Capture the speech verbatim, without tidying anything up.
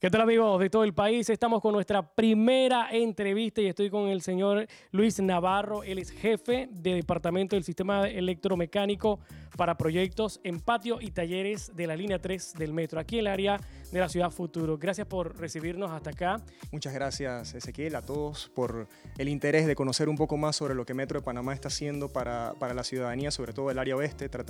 ¿Qué tal, amigos de todo el país? Estamos con nuestra primera entrevista y estoy con el señor Luis Navarro. Él es jefe de Departamento del Sistema Electromecánico para proyectos en patio y talleres de la línea tres del metro, aquí en el área de la Ciudad Futuro. Gracias por recibirnos hasta acá. Muchas gracias, Ezequiel, a todos por el interés de conocer un poco más sobre lo que Metro de Panamá está haciendo para, para la ciudadanía, sobre todo el área oeste, tratando